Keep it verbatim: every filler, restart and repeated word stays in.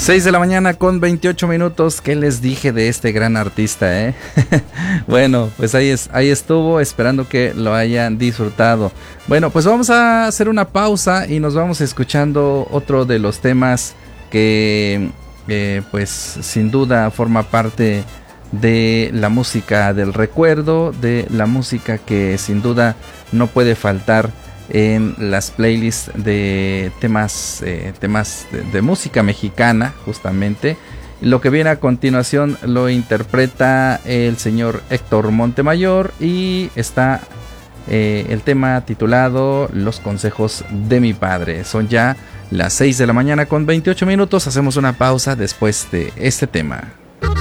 seis de la mañana con veintiocho minutos. ¿Qué les dije de este gran artista, eh? Bueno, pues ahí, es, ahí estuvo, esperando que lo hayan disfrutado. Bueno, pues vamos a hacer una pausa y nos vamos escuchando otro de los temas que, eh, pues sin duda forma parte de la música del recuerdo, de la música que sin duda no puede faltar en las playlists de temas, eh, temas de, de música mexicana, justamente. Lo que viene a continuación lo interpreta el señor Héctor Montemayor y está eh, el tema titulado Los consejos de mi padre. Son ya las seis de la mañana con veintiocho minutos. Hacemos una pausa después de este tema.